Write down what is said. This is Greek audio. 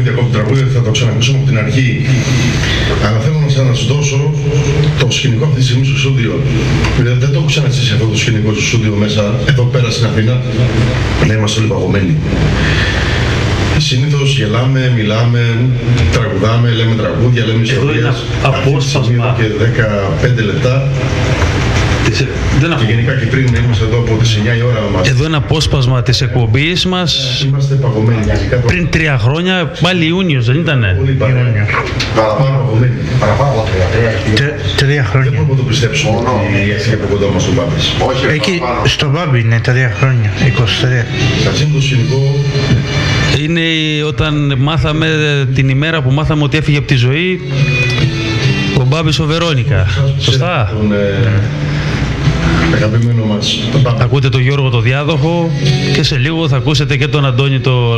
διακόπτω τραγούδι, θα το ξανακούσουμε από την αρχή. Αλλά θέλω να σας δώσω το σκηνικό αυτή τη στιγμή στο στούντιο. Δεν το έχω ξαναζήσει αυτό το σκηνικό στο στούντιο μέσα, εδώ πέρα στην Αθήνα. Να είμαστε όλοι παγωμένοι. Συνήθως γελάμε, μιλάμε, τραγουδάμε, λέμε τραγούδια, λέμε ιστορίες. Απόσπασμα. Και 15 λεπτά. Και γενικά και πριν είμαστε εδώ από τις 9 η ώρα μας. Εδώ είναι απόσπασμα της εκπομπής μας. Είμαστε παγωμένοι. Πριν 3 χρόνια, πάλι Ιούνιος, δεν ήτανε? Πολύ παραπάνω παγωμένοι. Παραπάνω από 3 χρόνια. Δεν μπορούμε να το πιστέψουμε ότι έφυγε από κοντά μας ο Μπάμπης. Εκεί στο Μπάμπη είναι 3 χρόνια, 23. Σας είναι το σκηνικό. Είναι όταν μάθαμε, την ημέρα που μάθαμε ότι έφυγε από τη ζωή ο Μπάμπης ο Βερόνικα. Σωστά. Αγαπημένο μας. Ακούτε τον Γιώργο το Διάδοχο και σε λίγο θα ακούσετε και τον Αντώνη το